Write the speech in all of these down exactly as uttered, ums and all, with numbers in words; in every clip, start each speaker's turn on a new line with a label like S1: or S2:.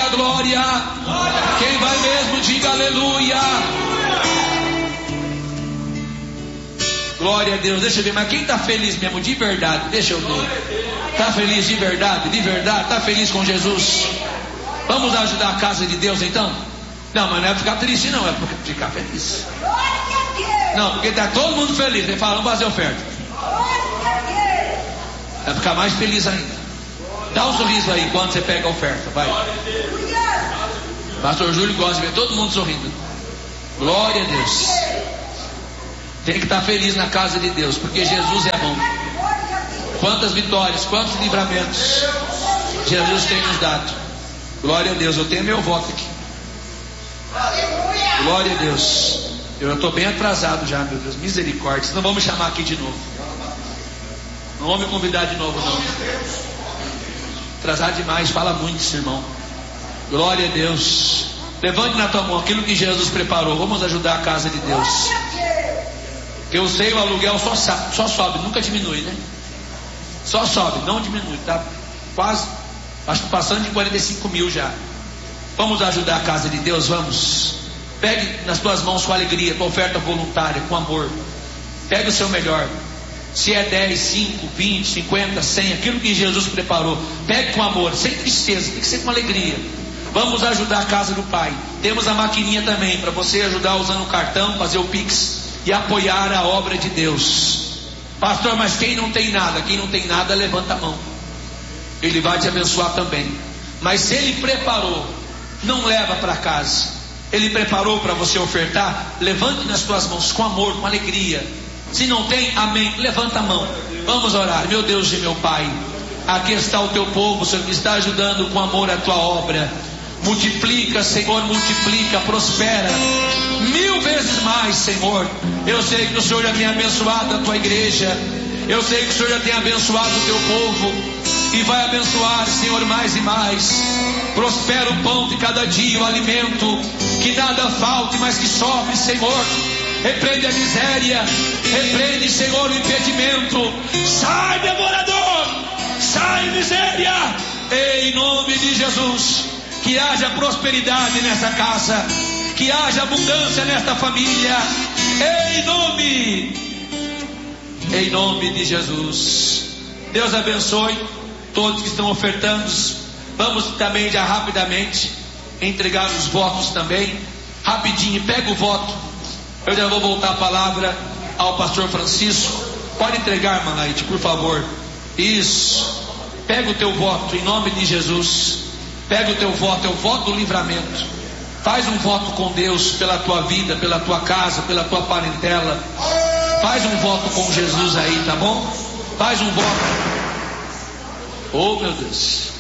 S1: diga glória. Quem vai mesmo, diga aleluia. Glória a Deus. Deixa eu ver, mas quem está feliz mesmo de verdade? Deixa eu ver. Está feliz de verdade? De verdade? Está feliz com Jesus? Vamos ajudar a casa de Deus então? Não, mas não é ficar triste não, é ficar feliz. Não, porque está todo mundo feliz. Ele fala, vamos fazer oferta. Vai ficar mais feliz ainda. Dá um sorriso aí quando você pega a oferta, vai. Pastor Júlio gosta de ver todo mundo sorrindo. Glória a Deus. Tem que estar feliz na casa de Deus, porque Jesus é bom. Quantas vitórias, quantos livramentos Jesus tem nos dado. Glória a Deus. Eu tenho meu voto aqui. Glória a Deus. Eu estou bem atrasado já, meu Deus. Misericórdia. Não vão me chamar aqui de novo. Não vão me convidar de novo, não. Atrasado demais. Fala muito esse irmão. Glória a Deus. Levante na tua mão aquilo que Jesus preparou. Vamos ajudar a casa de Deus. Que eu sei, o aluguel só, só sobe, nunca diminui, né? Só sobe, não diminui. Tá quase, acho que passando de quarenta e cinco mil já. Vamos ajudar a casa de Deus, vamos. Pegue nas tuas mãos com alegria, tua oferta voluntária, com amor. Pegue o seu melhor. Se é dez, cinco, vinte, cinquenta, cem, aquilo que Jesus preparou, pegue com amor, sem tristeza, tem que ser com alegria. Vamos ajudar a casa do Pai. Temos a maquininha também, para você ajudar usando o cartão, fazer o Pix e apoiar a obra de Deus. Pastor, mas quem não tem nada? Quem não tem nada, levanta a mão. Ele vai te abençoar também. Mas se Ele preparou, não leva para casa. Ele preparou para você ofertar, levante nas tuas mãos com amor, com alegria. Se não tem, amém, levanta a mão. Vamos orar. Meu Deus e meu Pai, aqui está o teu povo, Senhor, que está ajudando com amor a tua obra. Multiplica, Senhor, multiplica, prospera mil vezes mais, Senhor. Eu sei que o Senhor já tem abençoado a tua igreja. Eu sei que o Senhor já tem abençoado o teu povo e vai abençoar, Senhor, mais e mais. Prospera o pão de cada dia, o alimento, que nada falte, mas que sobre, Senhor. Repreende a miséria, repreende, Senhor, o impedimento. Sai, devorador, sai, miséria, em nome de Jesus. Que haja prosperidade nessa casa, que haja abundância nesta família, em nome, em nome de Jesus. Deus abençoe todos que estão ofertando. Vamos também já rapidamente entregar os votos também, rapidinho, pega o voto. Eu já vou voltar a palavra ao pastor Francisco. Pode entregar, Manaite, por favor. Isso, pega o teu voto em nome de Jesus. Pega o teu voto, é o voto do livramento. Faz um voto com Deus pela tua vida, pela tua casa, pela tua parentela. Faz um voto com Jesus aí, tá bom? Faz um voto. Oh, meu Deus.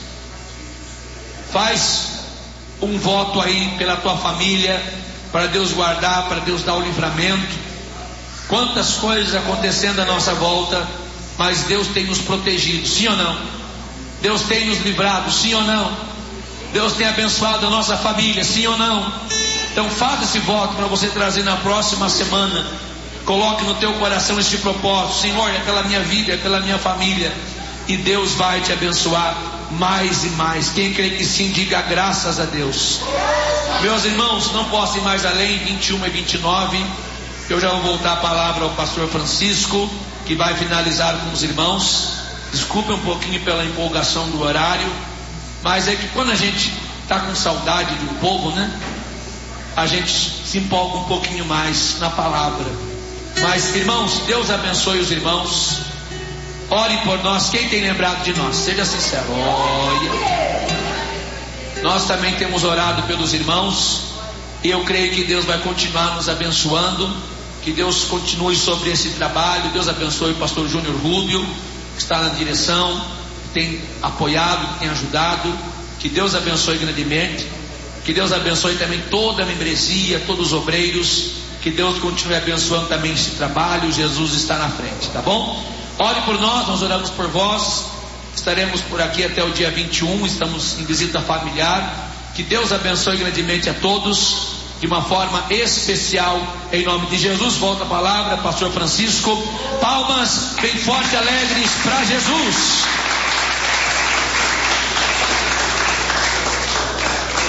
S1: Faz um voto aí pela tua família, para Deus guardar, para Deus dar o livramento. Quantas coisas acontecendo à nossa volta, mas Deus tem nos protegido, sim ou não? Deus tem nos livrado, sim ou não? Deus tem abençoado a nossa família, sim ou não? Então faça esse voto para você trazer na próxima semana. Coloque no teu coração este propósito: Senhor, é pela minha vida, é pela minha família, e Deus vai te abençoar mais e mais. Quem crê que sim, diga graças a Deus. Meus irmãos, não posso ir mais além. Vinte e um e vinte e nove. Eu já vou voltar a palavra ao pastor Francisco, que vai finalizar com os irmãos. Desculpe um pouquinho pela empolgação do horário, mas é que quando a gente está com saudade de um povo, né, a gente se empolga um pouquinho mais na palavra. Mas irmãos, Deus abençoe os irmãos. Ore por nós. Quem tem lembrado de nós? Seja sincero. Olha, nós também temos orado pelos irmãos, e eu creio que Deus vai continuar nos abençoando. Que Deus continue sobre esse trabalho. Deus abençoe o pastor Júnior Rubio, que está na direção, que tem apoiado, que tem ajudado. Que Deus abençoe grandemente. Que Deus abençoe também toda a membresia, todos os obreiros. Que Deus continue abençoando também esse trabalho. Jesus está na frente, tá bom? Ore por nós, nós oramos por vós. Estaremos por aqui até o dia vinte e um, estamos em visita familiar. Que Deus abençoe grandemente a todos, de uma forma especial, em nome de Jesus. Volta a palavra, pastor Francisco. Palmas bem forte, alegres para Jesus.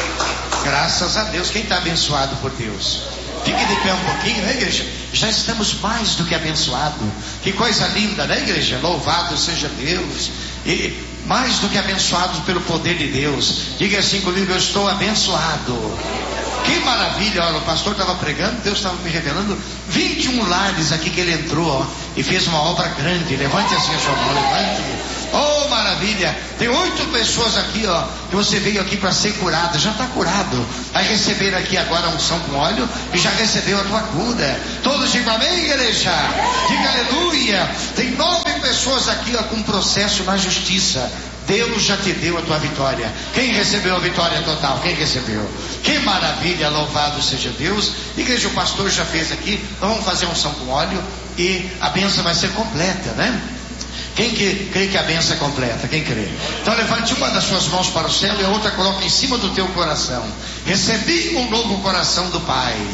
S2: graças a Deus. Quem está abençoado por Deus? Fique de pé um pouquinho, né, igreja? Já estamos mais do que abençoados. Que coisa linda, né, igreja? Louvado seja Deus. E mais do que abençoados pelo poder de Deus. Diga assim comigo: eu estou abençoado. Que maravilha. Olha, o pastor estava pregando, Deus estava me revelando vinte e um lares aqui que ele entrou, ó, e fez uma obra grande. Levante assim a sua mão, levante. Oh, maravilha. Tem oito pessoas aqui, ó, que você veio aqui para ser curado. Já está curado. Vai receber aqui agora a unção com óleo e já recebeu a tua cura. Todos digam amém, igreja. Diga aleluia. Tem nove pessoas aqui, ó, com processo na justiça. Deus já te deu a tua vitória. Quem recebeu a vitória total? Quem recebeu? Que maravilha, louvado seja Deus. Igreja, o pastor já fez aqui. Então vamos fazer a unção com óleo e a bênção vai ser completa, né? Quem que crê que a bênção é completa? Quem crê? Então levante uma das suas mãos para o céu e a outra coloca em cima do teu coração. Recebi um novo coração do Pai.